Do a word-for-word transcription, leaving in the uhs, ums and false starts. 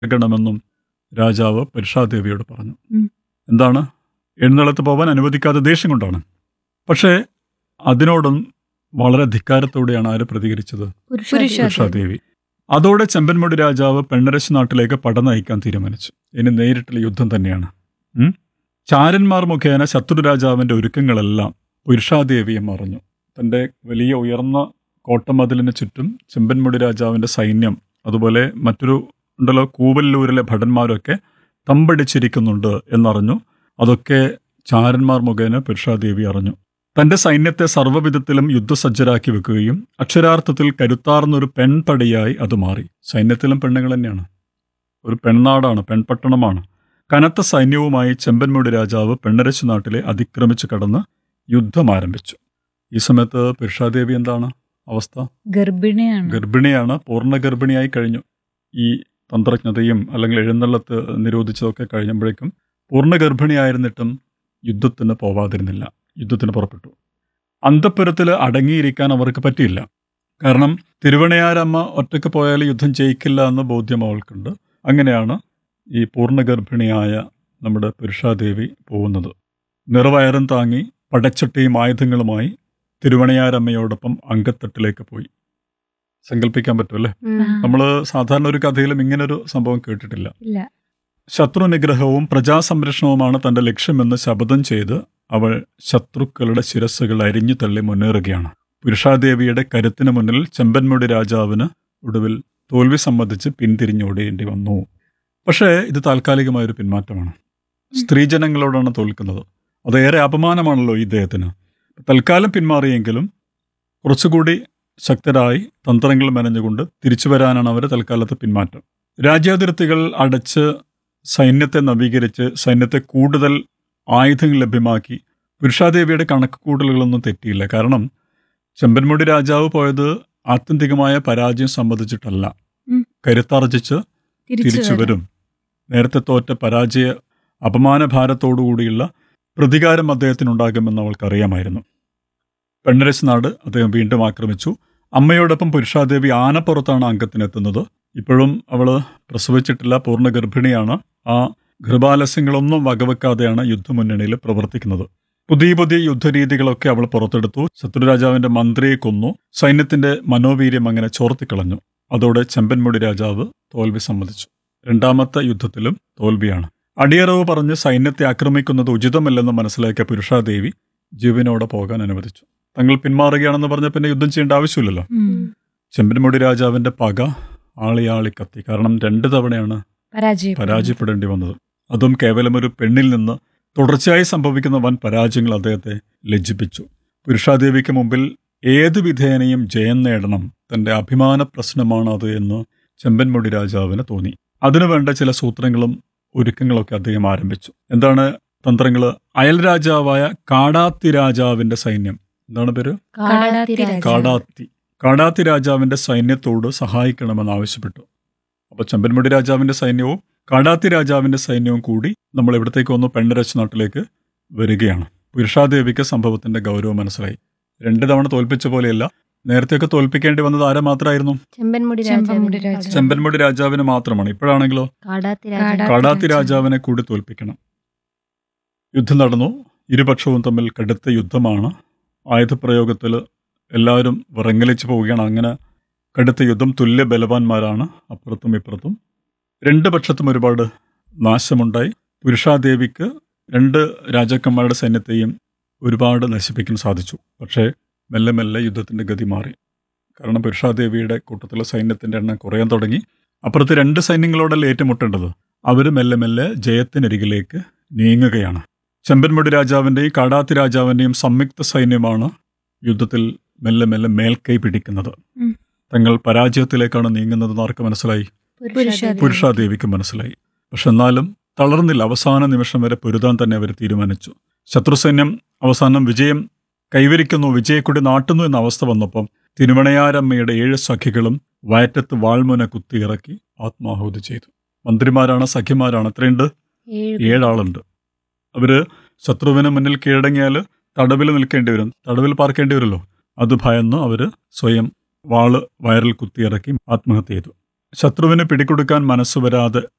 നൽകണമെന്നും രാജാവ് പുരുഷാദേവിയോട് പറഞ്ഞു. ഉം. എന്താണ്? എഴുന്നള്ളത്ത് പോവാൻ അനുവദിക്കാതെ ദേഷ്യം കൊണ്ടാണ്. പക്ഷേ അതിനോടും വളരെ ധിക്കാരത്തോടെയാണ് ആര് പ്രതികരിച്ചത്? പുരുഷാദേവി. പുരുഷാദേവി. അതോടെ ചെമ്പൻമുടി രാജാവ് പെണ്ണരശ് നാട്ടിലേക്ക് പട നയിക്കാൻ തീരുമാനിച്ചു. ഇനി നേരിട്ടുള്ള യുദ്ധം തന്നെയാണ്. ഉം? ചാരന്മാർ മുഖേന ശത്രു രാജാവിന്റെ ഒരുക്കങ്ങളെല്ലാം പുരുഷാദേവിയെ മറഞ്ഞു. തൻ്റെ വലിയ ഉയർന്ന കോട്ടമതിലിന് ചുറ്റും ചെമ്പൻമുടി രാജാവിന്റെ സൈന്യം, അതുപോലെ മറ്റൊരു ഉണ്ടല്ലോ കൂവല്ലൂരിലെ ഭടന്മാരൊക്കെ തമ്പടിച്ചിരിക്കുന്നുണ്ട് എന്നറിഞ്ഞു. അതൊക്കെ ചാരന്മാർ മുഖേന പുരുഷാദേവി അറിഞ്ഞു. തന്റെ സൈന്യത്തെ സർവ്വവിധത്തിലും യുദ്ധസജ്ജരാക്കി വെക്കുകയും അക്ഷരാർത്ഥത്തിൽ കരുത്താർന്നൊരു പെൺപടിയായി അത് മാറി. സൈന്യത്തിലും പെണ്ണുങ്ങൾ തന്നെയാണ്. ഒരു പെൺനാടാണ്, പെൺപട്ടണമാണ്. കനത്ത സൈന്യവുമായി ചെമ്പൻമുടി രാജാവ് പെണ്ണരശ് നാട്ടിലെ അതിക്രമിച്ചു കടന്ന് യുദ്ധം ആരംഭിച്ചു. ഈ സമയത്ത് പുരുഷാദേവി എന്താണ് അവസ്ഥ? ഗർഭിണിയാണ്. ഗർഭിണിയാണ്, പൂർണ്ണ ഗർഭിണിയായി കഴിഞ്ഞു. ഈ തന്ത്രജ്ഞതയും അല്ലെങ്കിൽ എഴുന്നള്ളത്ത് നിരോധിച്ചതൊക്കെ കഴിഞ്ഞപ്പോഴേക്കും പൂർണ്ണ ഗർഭിണിയായിരുന്നിട്ടും യുദ്ധത്തിന് പോവാതിരുന്നില്ല. യുദ്ധത്തിന് പുറപ്പെട്ടു. അന്തഃപുരത്തിൽ അടങ്ങിയിരിക്കാൻ അവർക്ക് പറ്റിയില്ല. കാരണം തിരുവണയാരമ്മ ഒറ്റയ്ക്ക് പോയാൽ യുദ്ധം ജയിക്കില്ല എന്ന ബോധ്യം അവൾക്കുണ്ട്. അങ്ങനെയാണ് ഈ പൂർണ്ണ ഗർഭിണിയായ നമ്മുടെ പുരുഷാദേവി പോകുന്നത്. നിറവയറും താങ്ങി പടച്ചട്ടിയും ആയുധങ്ങളുമായി തിരുവണയാരമ്മയോടൊപ്പം അങ്കത്തട്ടിലേക്ക് പോയി. സങ്കല്പിക്കാൻ പറ്റുമല്ലേ? നമ്മൾ സാധാരണ ഒരു കഥയിലും ഇങ്ങനൊരു സംഭവം കേട്ടിട്ടില്ല. ഇല്ല. ശത്രു നിഗ്രഹവും പ്രജാസംരക്ഷണവുമാണ് തന്റെ ലക്ഷ്യമെന്ന് ശപഥം ചെയ്ത് അവൾ ശത്രുക്കളുടെ ശിരസ്സുകൾ അരിഞ്ഞു തള്ളി മുന്നേറുകയാണ്. പുരുഷാദേവിയുടെ കരുത്തിന് മുന്നിൽ ചെമ്പൻമുടി രാജാവിന് ഒടുവിൽ തോൽവി സമ്മതിച്ച് പിന്തിരിഞ്ഞോടേണ്ടി വന്നു. പക്ഷേ ഇത് താൽക്കാലികമായൊരു പിന്മാറ്റമാണ്. സ്ത്രീജനങ്ങളോടാണ് തോൽക്കുന്നത്. അതേറെ അപമാനമാണല്ലോ ഈ ഇദ്ദേഹത്തിന്. തൽക്കാലം പിന്മാറിയെങ്കിലും കുറച്ചുകൂടി ശക്തരായി തന്ത്രങ്ങൾ മെനഞ്ഞുകൊണ്ട് തിരിച്ചു വരാനാണ് അവർ തൽക്കാലത്ത് പിന്മാറ്റം. രാജ്യാതിർത്തികൾ അടച്ച് സൈന്യത്തെ നവീകരിച്ച് സൈന്യത്തെ കൂടുതൽ ആയുധങ്ങൾ ലഭ്യമാക്കി. പുരുഷാദേവിയുടെ കണക്ക് കൂടലുകളൊന്നും തെറ്റിയില്ല. കാരണം ചെമ്പൻമുടി രാജാവ് പോയത് ആത്യന്തികമായ പരാജയം സമ്മതിച്ചിട്ടല്ല, ഉം. കരുത്താർജിച്ച് തിരിച്ചു വരും. നേരത്തെ തോറ്റ പരാജയ അപമാനഭാരത്തോടുകൂടിയുള്ള പ്രതികാരം അദ്ദേഹത്തിനുണ്ടാകുമെന്ന് അവൾക്കറിയാമായിരുന്നു. പെണ്ണരശ് നാട് അദ്ദേഹം വീണ്ടും ആക്രമിച്ചു. അമ്മയോടൊപ്പം പുരുഷാദേവി ആനപ്പുറത്താണ് അംഗത്തിനെത്തുന്നത്. ഇപ്പോഴും അവൾ പ്രസവിച്ചിട്ടില്ല, പൂർണ്ണ ഗർഭിണിയാണ്. ആ ഗർഭാലസ്യങ്ങളൊന്നും വകവെക്കാതെയാണ് യുദ്ധമുന്നണിയിൽ പ്രവർത്തിക്കുന്നത്. പുതിയ പുതിയ യുദ്ധരീതികളൊക്കെ അവൾ പുറത്തെടുത്തു. ശത്രുരാജാവിന്റെ മന്ത്രിയെ കൊന്നു. സൈന്യത്തിന്റെ മനോവീര്യം അങ്ങനെ ചോർത്തിക്കളഞ്ഞു. അതോടെ ചെമ്പൻമുടി രാജാവ് തോൽവി സമ്മതിച്ചു. രണ്ടാമത്തെ യുദ്ധത്തിലും തോൽവിയാണ്. അടിയറവ് പറഞ്ഞ് സൈന്യത്തെ ആക്രമിക്കുന്നത് ഉചിതമല്ലെന്ന് മനസ്സിലാക്കിയ പുരുഷാദേവി ജീവനോടെ പോകാൻ അനുവദിച്ചു. തങ്ങൾ പിന്മാറുകയാണെന്ന് പറഞ്ഞ പിന്നെ യുദ്ധം ചെയ്യേണ്ട ആവശ്യമില്ലല്ലോ. ഉം. ചെമ്പൻമുടി രാജാവിന്റെ പക ആളിയാളി കത്തി. കാരണം രണ്ട് തവണയാണ് പരാജയം. പരാജയപ്പെടേണ്ടി വന്നത്. അതും കേവലം ഒരു പെണ്ണിൽ നിന്ന് തുടർച്ചയായി സംഭവിക്കുന്ന വൻ പരാജയങ്ങൾ അദ്ദേഹത്തെ ലജ്ജിപ്പിച്ചു. പുരുഷാദേവിക്ക് മുമ്പിൽ ഏതു വിധേനയും ജയം നേടണം, തന്റെ അഭിമാന പ്രശ്നമാണ് അത് എന്ന് ചെമ്പൻമുടി രാജാവിന് തോന്നി. അതിനുവേണ്ട ചില സൂത്രങ്ങളും ഒരുക്കങ്ങളൊക്കെ അദ്ദേഹം ആരംഭിച്ചു. എന്താണ് തന്ത്രങ്ങൾ? അയൽ രാജാവായ കാടാത്തി രാജാവിന്റെ സൈന്യം, എന്താണ് പേര്? കാടാത്തി രാജാവ്. കാടാത്തി കാടാത്തി രാജാവിന്റെ സൈന്യത്തോട് സഹായിക്കണമെന്ന് ആവശ്യപ്പെട്ടു. അപ്പോൾ ചെമ്പൻമുടി രാജാവിന്റെ സൈന്യവും കാടാത്തി രാജാവിന്റെ സൈന്യവും കൂടി നമ്മൾ എവിടത്തേക്ക് വന്നു? പെണ്ണരശ് നാട്ടിലേക്ക് വരികയാണ്. പുരുഷാദേവിക്ക് സംഭവത്തിന്റെ ഗൗരവം മനസ്സിലായി. രണ്ട് തവണ തോൽപ്പിച്ച പോലെയല്ല, നേരത്തെയൊക്കെ തോൽപ്പിക്കേണ്ടി വന്നത് ആരെ മാത്രമായിരുന്നു? ചെമ്പൻമുടി ചെമ്പൻമുടി രാജാവിന്. രാജാവ്. ചെമ്പൻമുടി രാജാവിന് മാത്രമാണ്. ഇപ്പോഴാണെങ്കിലോ കാടാത്തി കാടാത്തി രാജാവ്. കാടാത്തി രാജാവ്. രാജാവിനെ കൂടി തോൽപ്പിക്കണം. യുദ്ധം നടന്നു. ഇരുപക്ഷവും തമ്മിൽ കടുത്ത യുദ്ധമാണ്. ആയുധപ്രയോഗത്തിൽ എല്ലാവരും വിറങ്ങലിച്ചു പോവുകയാണ്. അങ്ങനെ കടുത്ത യുദ്ധം. തുല്യ ബലവാന്മാരാണ് അപ്പുറത്തും ഇപ്പുറത്തും. രണ്ട് പക്ഷത്തും ഒരുപാട് നാശമുണ്ടായി. പുരുഷാദേവിക്ക് രണ്ട് രാജാക്കന്മാരുടെ സൈന്യത്തെയും ഒരുപാട് നശിപ്പിക്കാൻ സാധിച്ചു. പക്ഷേ മെല്ലെ മെല്ലെ യുദ്ധത്തിൻ്റെ ഗതി മാറി. കാരണം പുരുഷാദേവിയുടെ കൂട്ടത്തിലെ സൈന്യത്തിൻ്റെ എണ്ണം കുറയാൻ തുടങ്ങി. അപ്പുറത്ത് രണ്ട് സൈന്യങ്ങളോടല്ല ഏറ്റുമുട്ടേണ്ടത്. അവർ മെല്ലെ മെല്ലെ ജയത്തിനരികിലേക്ക് നീങ്ങുകയാണ്. ചെമ്പൻമുടി രാജാവിൻ്റെയും കാടാത്തി രാജാവിൻ്റെയും സംയുക്ത സൈന്യമാണ് യുദ്ധത്തിൽ മെല്ലെ മെല്ലെ മേൽക്കൈ പിടിക്കുന്നത്. ഉം. തങ്ങൾ പരാജയത്തിലേക്കാണ് നീങ്ങുന്നതെന്ന് ആർക്ക് മനസ്സിലായി? പുരുഷാദേവി. പുരുഷാദേവിക്ക് മനസ്സിലായി. പക്ഷെ എന്നാലും തളർന്നില്ല. അവസാന നിമിഷം വരെ പൊരുതാൻ തന്നെ അവർ തീരുമാനിച്ചു. ശത്രുസൈന്യം അവസാനം വിജയം കൈവരിക്കുന്നു, വിജയക്കൊടി നാട്ടുന്നു എന്ന അവസ്ഥ വന്നപ്പം തിരുവണയാരമ്മയുടെ ഏഴ് സഖികളും വയറ്റത്ത് വാൾമുന കുത്തിയിറക്കി ആത്മാഹുതി ചെയ്തു. മന്ത്രിമാരാണ്, സഖിമാരാണ്. എത്രയുണ്ട്? ഏഴ് ഏഴാളുണ്ട്. അവര് ശത്രുവിന് മുന്നിൽ കീഴടങ്ങിയാൽ തടവിൽ നിൽക്കേണ്ടി വരും, തടവിൽ പാർക്കേണ്ടി വരുമല്ലോ. അത് ഭയന്ന് അവര് സ്വയം വാള് വയറിൽ കുത്തിയിറക്കി ആത്മഹത്യ ചെയ്തു. ശത്രുവിന് പിടികൊടുക്കാൻ മനസ്സ് വരാതെ